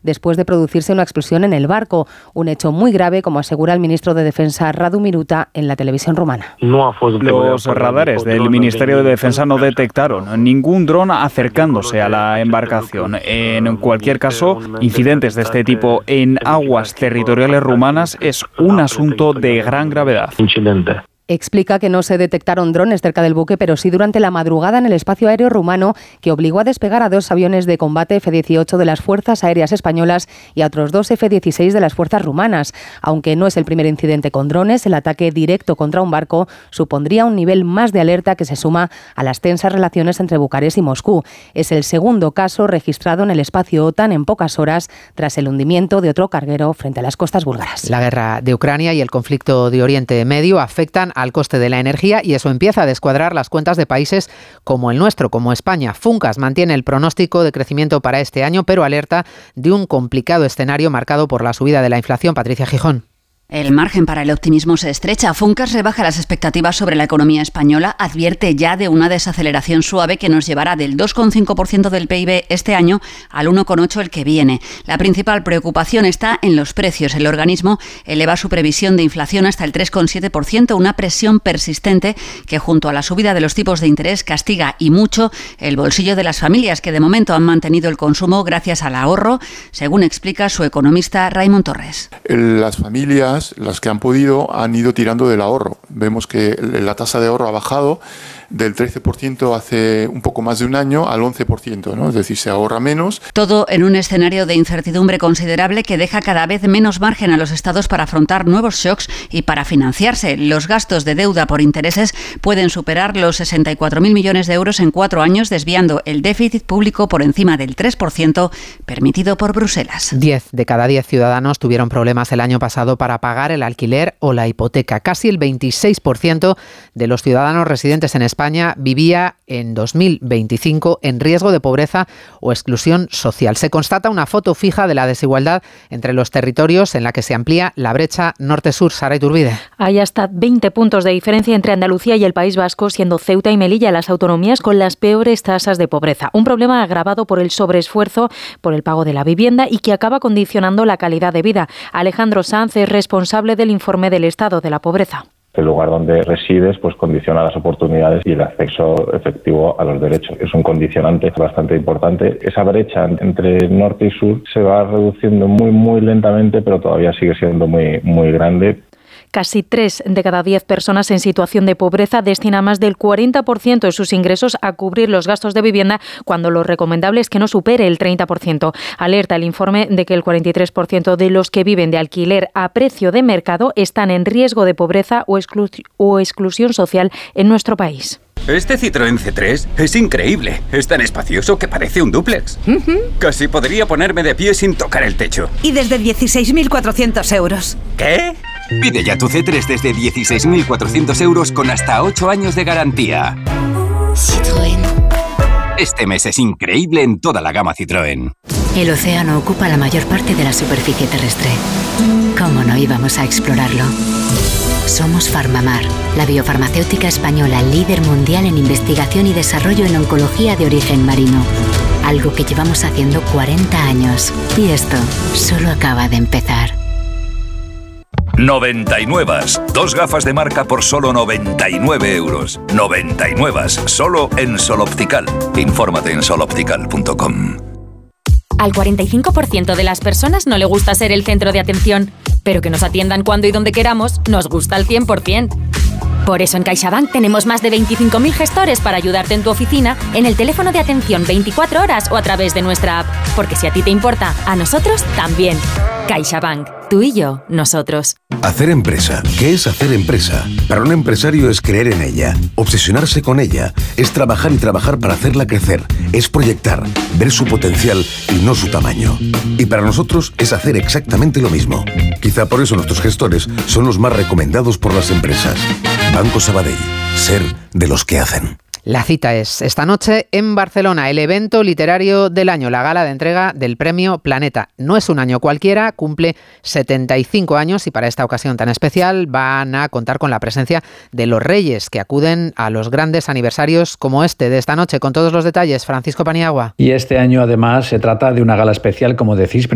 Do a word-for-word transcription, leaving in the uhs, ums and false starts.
después de producirse una explosión en el barco. Un hecho muy grave, como asegura el ministro de Defensa Radu Miruta en la televisión rumana. Los radares del Ministerio de Defensa no detectaron ningún dron acercándose a la embarcación. En cualquier caso, incidentes de este tipo en aguas territoriales rumanas es un asunto de gran gravedad. Explica que no se detectaron drones cerca del buque, pero sí durante la madrugada en el espacio aéreo rumano, que obligó a despegar a dos aviones de combate F dieciocho de las Fuerzas Aéreas Españolas y a otros dos F dieciséis de las fuerzas rumanas. Aunque no es el primer incidente con drones, el ataque directo contra un barco supondría un nivel más de alerta que se suma a las tensas relaciones entre Bucarest y Moscú. Es el segundo caso registrado en el espacio OTAN en pocas horas, tras el hundimiento de otro carguero frente a las costas búlgaras. La guerra de Ucrania y el conflicto de Oriente Medio afectan al coste de la energía y eso empieza a descuadrar las cuentas de países como el nuestro, como España. Funcas mantiene el pronóstico de crecimiento para este año, pero alerta de un complicado escenario marcado por la subida de la inflación. Patricia Gijón. El margen para el optimismo se estrecha. Funcas rebaja las expectativas sobre la economía española, advierte ya de una desaceleración suave que nos llevará del dos coma cinco por ciento del P I B este año al uno coma ocho por ciento el que viene. La principal preocupación está en los precios. El organismo eleva su previsión de inflación hasta el tres coma siete por ciento, una presión persistente que junto a la subida de los tipos de interés castiga y mucho el bolsillo de las familias, que de momento han mantenido el consumo gracias al ahorro, según explica su economista Raimon Torres. Las familias, las que han podido, han ido tirando del ahorro. Vemos que la tasa de ahorro ha bajado del trece por ciento hace un poco más de un año al once por ciento, ¿no? Es decir, se ahorra menos. Todo en un escenario de incertidumbre considerable que deja cada vez menos margen a los estados para afrontar nuevos shocks y para financiarse. Los gastos de deuda por intereses pueden superar los sesenta y cuatro mil millones de euros en cuatro años, desviando el déficit público por encima del tres por ciento permitido por Bruselas. Diez de cada diez ciudadanos tuvieron problemas el año pasado para pagar el alquiler o la hipoteca. Casi el veintiséis por ciento de los ciudadanos residentes en España España vivía en dos mil veinticinco en riesgo de pobreza o exclusión social. Se constata una foto fija de la desigualdad entre los territorios en la que se amplía la brecha norte-sur. Sara Iturbide. Hay hasta veinte puntos de diferencia entre Andalucía y el País Vasco, siendo Ceuta y Melilla las autonomías con las peores tasas de pobreza. Un problema agravado por el sobreesfuerzo por el pago de la vivienda y que acaba condicionando la calidad de vida. Alejandro Sanz es responsable del informe del estado de la pobreza. El lugar donde resides pues condiciona las oportunidades y el acceso efectivo a los derechos. Es un condicionante bastante importante. Esa brecha entre norte y sur se va reduciendo muy muy lentamente, pero todavía sigue siendo muy muy grande. Casi tres de cada diez personas en situación de pobreza destina más del cuarenta por ciento de sus ingresos a cubrir los gastos de vivienda, cuando lo recomendable es que no supere el treinta por ciento. Alerta el informe de que el cuarenta y tres por ciento de los que viven de alquiler a precio de mercado están en riesgo de pobreza o, exclu- o exclusión social en nuestro país. Este Citroën C tres es increíble. Es tan espacioso que parece un dúplex. Uh-huh. Casi podría ponerme de pie sin tocar el techo. Y desde dieciséis mil cuatrocientos euros. ¿Qué? Pide ya tu C tres desde dieciséis mil cuatrocientos euros con hasta ocho años de garantía. Citroën. Este mes es increíble en toda la gama Citroën. El océano ocupa la mayor parte de la superficie terrestre. ¿Cómo no íbamos a explorarlo? Somos Farmamar, la biofarmacéutica española líder mundial en investigación y desarrollo en oncología de origen marino. Algo que llevamos haciendo cuarenta años. Y esto solo acaba de empezar. noventa y nueve. Dos gafas de marca por solo noventa y nueve euros. noventa y nueve. Solo en Sol Optical. Infórmate en sol optical punto com. Al cuarenta y cinco por ciento de las personas no le gusta ser el centro de atención, pero que nos atiendan cuando y donde queramos nos gusta al cien por ciento. Por eso en CaixaBank tenemos más de veinticinco mil gestores para ayudarte en tu oficina, en el teléfono de atención veinticuatro horas o a través de nuestra app. Porque si a ti te importa, a nosotros también. CaixaBank. Tú y yo, nosotros. Hacer empresa. ¿Qué es hacer empresa? Para un empresario es creer en ella, obsesionarse con ella, es trabajar y trabajar para hacerla crecer, es proyectar, ver su potencial y no su tamaño. Y para nosotros es hacer exactamente lo mismo. Quizá por eso nuestros gestores son los más recomendados por las empresas. Banco Sabadell. Ser de los que hacen. La cita es esta noche en Barcelona, el evento literario del año, la gala de entrega del Premio Planeta. No es un año cualquiera, cumple setenta y cinco años y para esta ocasión tan especial van a contar con la presencia de los Reyes, que acuden a los grandes aniversarios como este de esta noche. Con todos los detalles, Francisco Paniagua. Y este año además se trata de una gala especial, como decís,